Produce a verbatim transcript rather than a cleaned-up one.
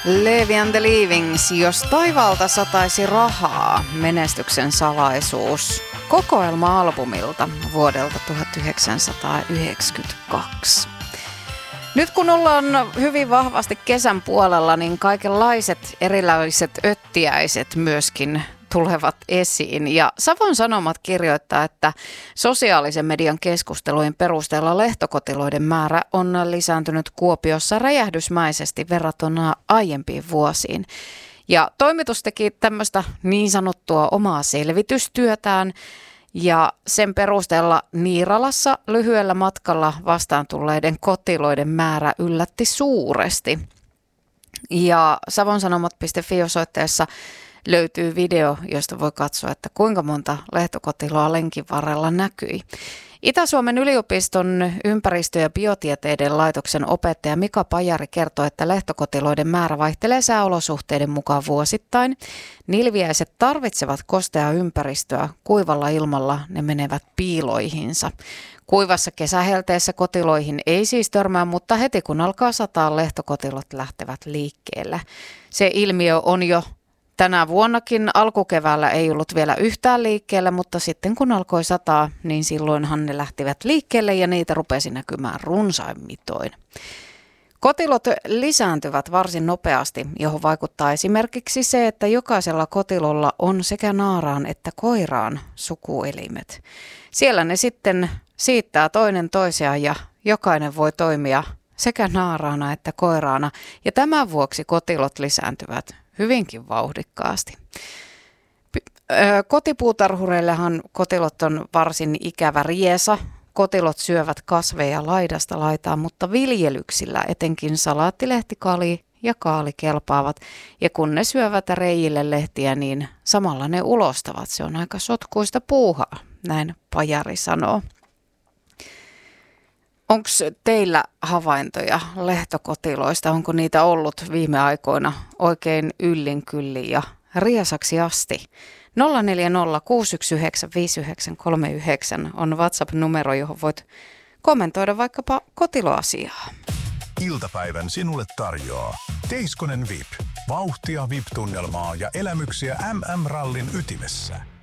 Levi and the Leavings, jos taivaalta sataisi rahaa, menestyksen salaisuus, kokoelma-albumilta vuodelta tuhatyhdeksänsataayhdeksänkymmentäkaksi. Nyt kun ollaan hyvin vahvasti kesän puolella, niin kaikenlaiset erilaiset öttiäiset myöskin tulevat esiin. Ja Savon Sanomat kirjoittaa, että sosiaalisen median keskustelujen perusteella lehtokotiloiden määrä on lisääntynyt Kuopiossa räjähdysmäisesti verrattuna aiempiin vuosiin. Ja toimitus teki tämmöistä niin sanottua omaa selvitystyötään. Ja sen perusteella Niiralassa lyhyellä matkalla vastaan tulleiden kotiloiden määrä yllätti suuresti. Ja savonsanomat piste fi osoitteessa löytyy video, josta voi katsoa, että kuinka monta lehtokotiloa lenkin varrella näkyi. Itä-Suomen yliopiston ympäristö- ja biotieteiden laitoksen opettaja Mika Pajari kertoo, että lehtokotiloiden määrä vaihtelee sääolosuhteiden mukaan vuosittain. Nilviäiset tarvitsevat kosteaa ympäristöä, kuivalla ilmalla ne menevät piiloihinsa. Kuivassa kesähelteessä kotiloihin ei siis törmää, mutta heti kun alkaa sataa, lehtokotilot lähtevät liikkeelle. Se ilmiö on jo tänä vuonnakin. Alkukeväällä ei ollut vielä yhtään liikkeelle, mutta sitten kun alkoi sataa, niin silloinhan ne lähtivät liikkeelle ja niitä rupesi näkymään runsain mitoin. Kotilot lisääntyvät varsin nopeasti, johon vaikuttaa esimerkiksi se, että jokaisella kotilolla on sekä naaraan että koiraan sukuelimet. Siellä ne sitten siittää toinen toisiaan ja jokainen voi toimia sekä naaraana että koiraana, ja tämän vuoksi kotilot lisääntyvät hyvinkin vauhdikkaasti. Kotipuutarhureillehan kotilot on varsin ikävä riesa. Kotilot syövät kasveja laidasta laitaan, mutta viljelyksillä etenkin salaattilehtikali ja kaali kelpaavat. Ja kun ne syövät reijille lehtiä, niin samalla ne ulostavat. Se on aika sotkuista puuhaa, näin Pajari sanoo. Onko teillä havaintoja lehtokotiloista? Onko niitä ollut viime aikoina oikein yllin kyllin ja riesaksi asti? nolla neljä nolla kuusi yksi yhdeksän viisi yhdeksän kolme yhdeksän on WhatsApp-numero, johon voit kommentoida vaikkapa kotiloasiaa. Iltapäivän sinulle tarjoaa Teiskonen V I P. Vauhtia V I P-tunnelmaa ja elämyksiä M M-rallin ytimessä.